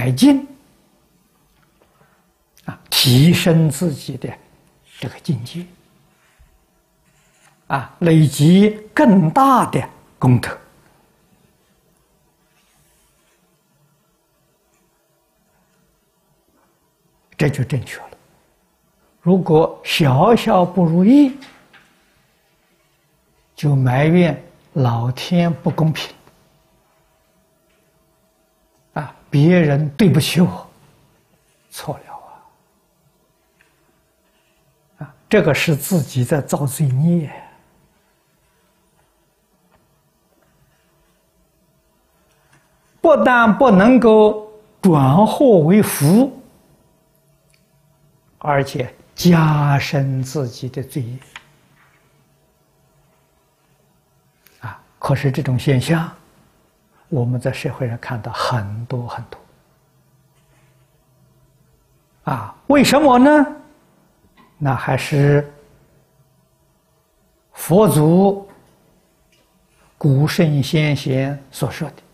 改进，提升自己的这个境界，累积更大的功德。这就正确了。如果小小不如意，就埋怨老天不公平，别人对不起我，错了这个是自己在造罪孽。不但不能够转祸为福，而且加深自己的罪业可是这种现象，我们在社会上看到很多很多为什么呢？那还是佛祖、古圣先贤所说的，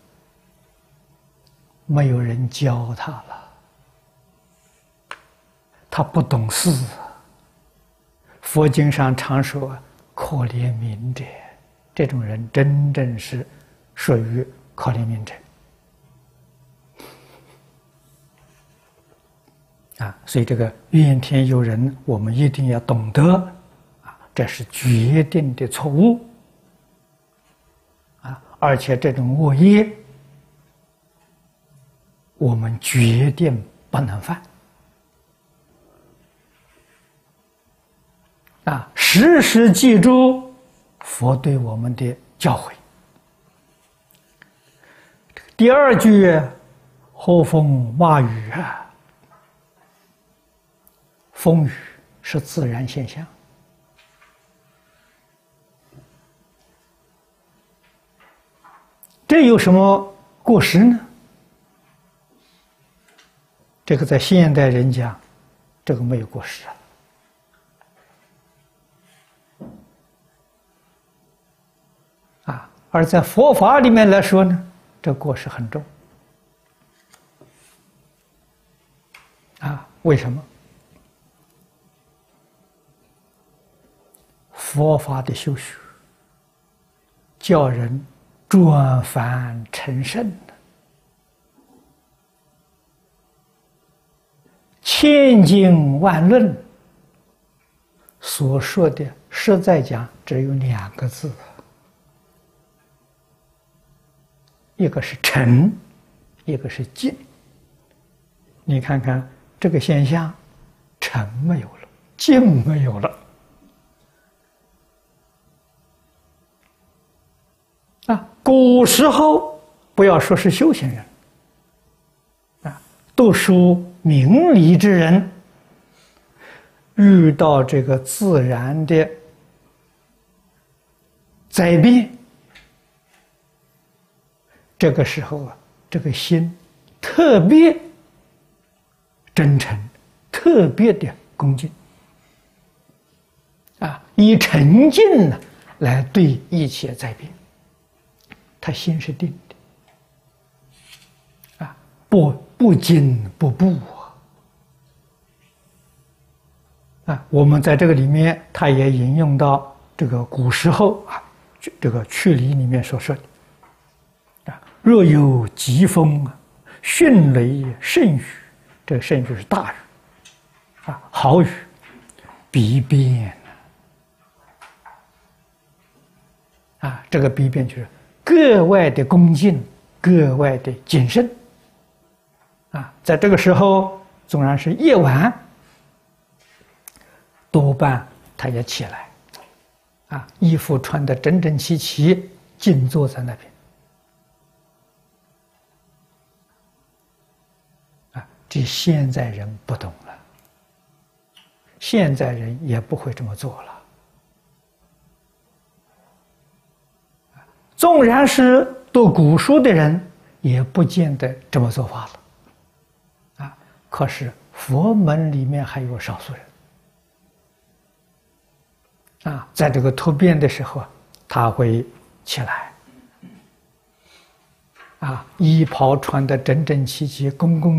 没有人教他了，他不懂事。佛经上常说可怜悯者，这种人真正是属于可怜悯者所以这个怨天尤人，我们一定要懂得这是决定的错误而且这种恶业我们决定不能犯时时记住佛对我们的教诲。第二句和风骂雨风雨是自然现象，这有什么过失呢？这个在现代人讲，这个没有过失而在佛法里面来说呢，这过失很重为什么？佛法的修学叫人转凡成圣，千经万论所说的实在讲只有2个字，一个是诚，一个是净。你看看这个现象，诚没有了，净没有了古时候不要说是修行人读书明理之人，遇到这个自然的灾变，这个时候这个心特别真诚，特别的恭敬以沉静来对一切灾变，他心是定的不惊不怖我们在这个里面，他也引用到这个古时候这个去理里面所说的若有疾风迅雷甚雨，这个甚雨是大雨豪雨，必变这个必变就是格外的恭敬，格外的谨慎在这个时候，纵然是夜晚，多半他也起来衣服穿得整整齐齐，静坐在那边这现在人不懂了，现在人也不会这么做了。纵然是读古书的人，也不见得这么做法了可是佛门里面还有少数人在这个突变的时候，他会起来衣袍穿得整整齐齐，恭恭